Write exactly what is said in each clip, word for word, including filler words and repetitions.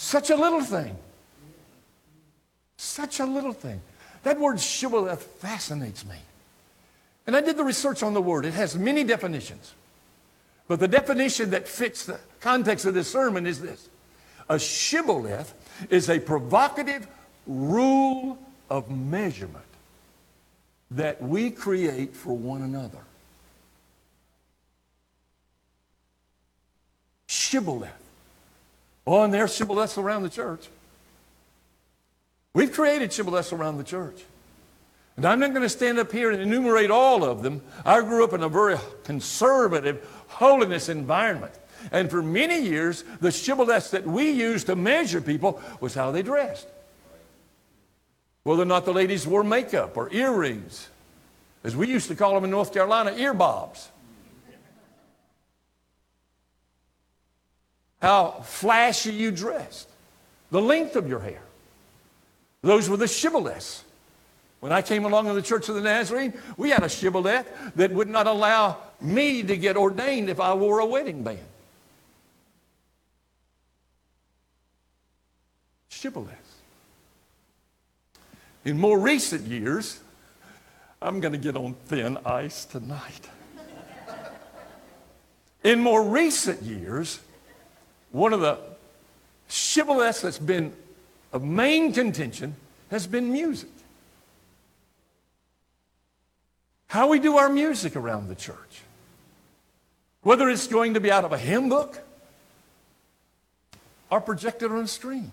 Such a little thing. Such a little thing. That word shibboleth fascinates me. And I did the research on the word. It has many definitions. But the definition that fits the context of this sermon is this. A shibboleth is a provocative rule of measurement that we create for one another. Shibboleth. Oh, and there's shibboleths around the church. We've created shibboleths around the church. And I'm not going to stand up here and enumerate all of them. I grew up in a very conservative holiness environment. And for many years, the shibboleths that we used to measure people was how they dressed. Whether or not the ladies wore makeup or earrings. As we used to call them in North Carolina, earbobs. How flashy you dressed. The length of your hair. Those were the shibboleths. When I came along in the Church of the Nazarene, we had a shibboleth that would not allow me to get ordained if I wore a wedding band. Shibboleths. In more recent years, I'm going to get on thin ice tonight. In more recent years, one of the shibboleths that's been of main contention has been music. How we do our music around the church. Whether it's going to be out of a hymn book or projected on a screen.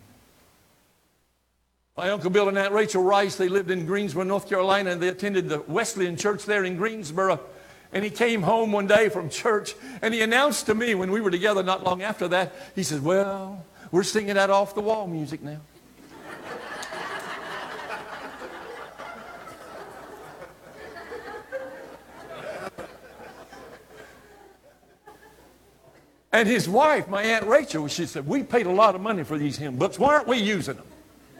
My Uncle Bill and Aunt Rachel Rice, they lived in Greensboro, North Carolina, and they attended the Wesleyan Church there in Greensboro. And he came home one day from church, and he announced to me when we were together not long after that, he said, well, we're singing that off-the-wall music now. And his wife, my Aunt Rachel, she said, we paid a lot of money for these hymn books. Why aren't we using them?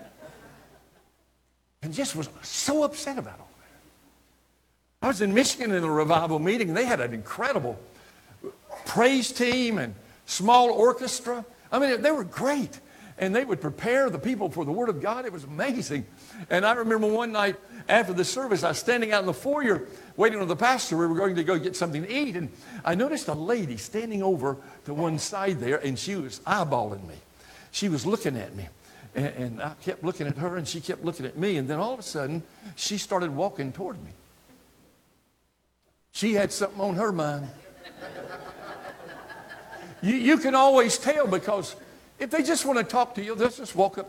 And just was so upset about all that. I was in Michigan in a revival meeting, and they had an incredible praise team and small orchestra. I mean, they were great. And they would prepare the people for the Word of God. It was amazing. And I remember one night after the service, I was standing out in the foyer waiting on the pastor. We were going to go get something to eat. And I noticed a lady standing over to one side there, and she was eyeballing me. She was looking at me. And, and I kept looking at her, and she kept looking at me. And then all of a sudden, she started walking toward me. She had something on her mind. You, you can always tell, because if they just want to talk to you, they'll just walk up